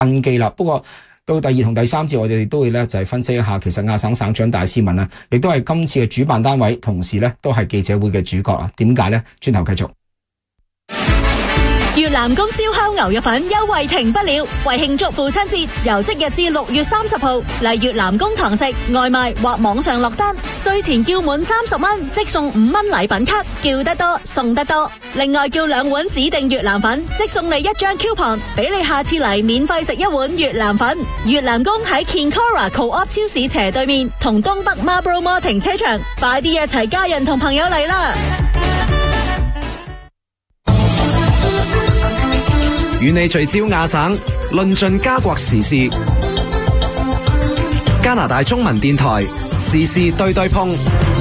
登基啦。不過到第2同第3節，我哋都會咧就係分析一下，其實亞省省長戴斯文啊，亦都係今次嘅主辦單位，同時咧都係記者會嘅主角啊。點解咧？轉頭繼續。 越南公燒烤牛肉粉優惠停不了，為慶祝父親節，由即日至6月30號嚟越南公堂食，外賣或網上落單，稅前叫滿30蚊，即送5蚊禮品卡，叫得多送得多。另外叫2碗指定越南粉，即送你1張 coupon， 俾你下次嚟免費食1碗越南粉。越南公喺 Kinkora Co-op 超市斜對面，同東北 Marlborough Mall 停車場，快啲一齊家人同朋友嚟啦！ 與你聚焦亞省，論盡加國時事。加拿大中文電台時事對對碰。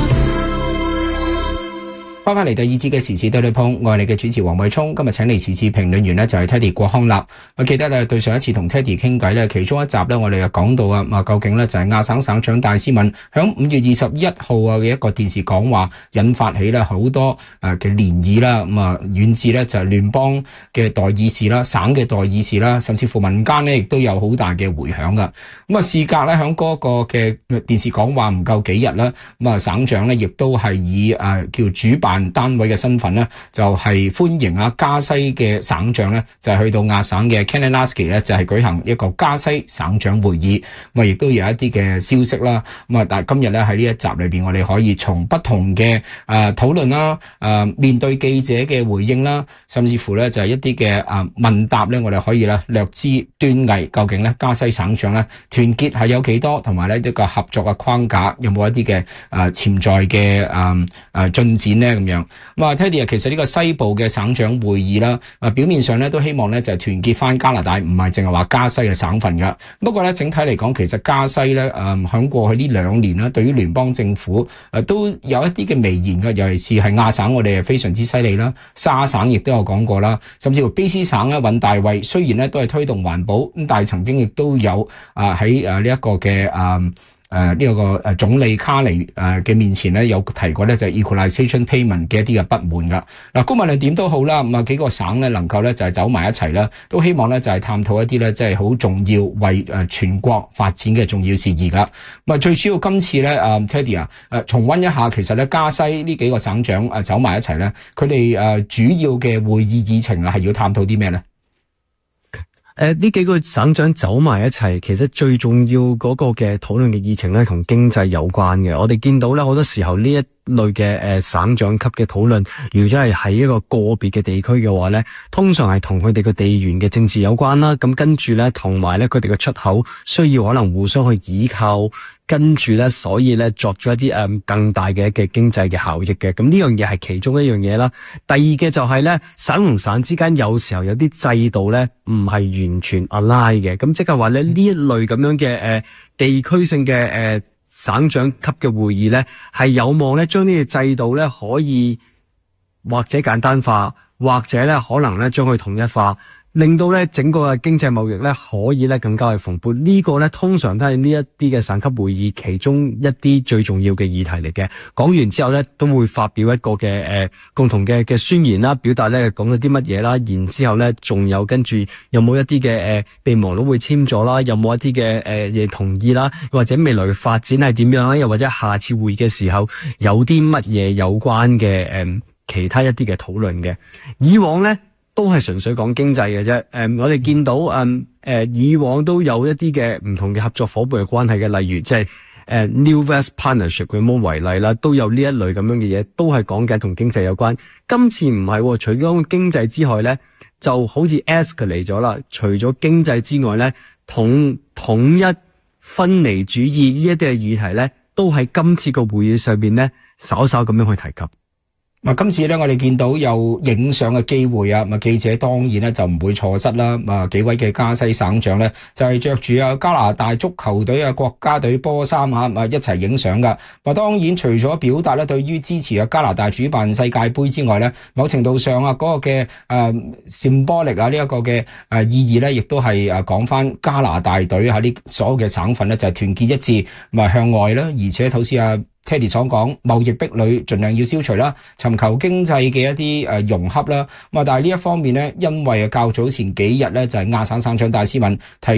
翻嚟第2節嘅時事對對碰，我係你嘅主持黃偉聰。今日請嚟時事評論員呢就係 Teddy 郭康立。我記得咧對上一次同 Teddy 傾偈咧，其中一集咧我哋又講到啊，究竟咧就係亞省省長戴斯文響5月21號啊嘅一個電視講話，引發起咧好多嘅漣漪啦。咁啊遠至咧就係聯邦嘅代議士啦、省嘅代議士啦，甚至乎民間咧亦都有好大嘅回響噶。咁啊事隔咧響嗰個嘅電視講話唔夠幾日啦，咁啊省長咧亦都係以叫主辦單位嘅身份咧，就係歡迎加西嘅省長咧，就係去到亞省嘅 Kananaskis 咧，就係舉行一個加西省長會議。咁啊，亦都有一啲嘅消息啦。咁啊，但係今日咧喺呢一集裏邊，我哋可以從不同嘅討論啦，面對記者嘅回應啦，甚至乎咧就係一啲嘅問答咧，我哋可以咧略知端倪。究竟咧加西省長咧團結係有幾多，同埋咧呢個合作嘅框架有冇一啲嘅潛在嘅進展咧咁樣。咁啊 Teddy 啊，其實呢個西部嘅省長會議啦，表面上咧都希望咧就係團結翻加拿大，唔係淨係話加西嘅省份噶。不過咧整體嚟講，其實加西咧響過去呢2年啦，對於聯邦政府都有一啲嘅微言嘅，尤其是係亞省我哋係非常之犀利啦，沙省亦都有講過啦，甚至乎卑斯省咧尹大衛雖然咧都係推動環保，咁但係曾經亦都有喺呢一個嘅呢個總理卡尼嘅面前咧有提過咧就係 equalization payment 嘅一啲嘅不滿噶。嗱，無論點都好啦，咁啊幾個省咧能夠咧就係走埋一齊啦，都希望咧就係探討一啲咧即係好重要為全國發展嘅重要事宜噶。咁啊最主要今次咧Teddy 重溫一下，其實咧加西呢幾個省長走埋一齊咧，佢哋主要嘅會議議程係要探討啲咩咧？ 呢幾個省長走埋一齊，其實最重要嗰個嘅討論嘅議程咧，同經濟有關嘅。我哋見到咧，好多時候呢一類嘅省長級嘅討論，如果係喺一個個別嘅地區嘅話咧，通常係同佢哋嘅地緣嘅政治有關啦。咁跟住咧，同埋咧佢哋嘅出口需要可能互相去依靠，跟住咧，所以咧作咗一啲更大嘅經濟嘅效益嘅。咁呢樣嘢係其中一樣嘢啦。第二嘅就係咧，省同省之間有時候有啲制度咧唔係完全 align 嘅。咁即係話咧呢一類咁樣嘅地區性嘅省長級嘅會議咧，係有望咧將呢個制度咧可以或者簡單化，或者咧可能咧將佢統一化，令到咧整個嘅經濟貿易咧可以咧更加去蓬勃。呢個咧通常都係呢一啲嘅省級會議其中一啲最重要嘅議題嚟嘅。講完之後咧都會發表一個嘅共同嘅宣言啦，表達咧講咗啲乜嘢啦，然之後咧仲有跟住有冇一啲嘅備忘錄會簽咗啦，有冇一啲嘅嘢同意啦，或者未來嘅發展係點樣啦，又或者下次會議嘅時候有啲乜嘢有關嘅其他一啲嘅討論嘅。以往咧都係純粹講經濟嘅啫。我哋見到以往都有一啲嘅唔同嘅合作夥伴嘅關係嘅，例如即係New West Partnership 咁樣為例啦，都有呢一類咁樣嘅嘢，都係講緊同經濟有關。今次唔係，除咗經濟之外咧，就好似 escalate 咗啦。除咗經濟之外咧，統一分離主義呢一啲嘅議題咧，都喺今次個會議上邊咧，稍稍咁樣去提及。 今次咧，我哋見到有影相嘅機會啊！記者當然咧就唔會錯失啦。幾位嘅加西省長咧就係着住加拿大足球隊國家隊波衫一齊影相噶。當然除咗表達咧對於支持加拿大主辦世界盃之外咧，某程度上嗰個嘅symbolic 呢一個嘅意義咧，亦都係講翻加拿大隊喺呢所有嘅省份咧就係團結一致，向外啦，而且好似Teddy 所講，貿易壁壘盡量要消除啦，尋求經濟嘅一啲融洽啦。但係呢一方面咧，因為較早前幾日咧就係亞省省長戴斯文提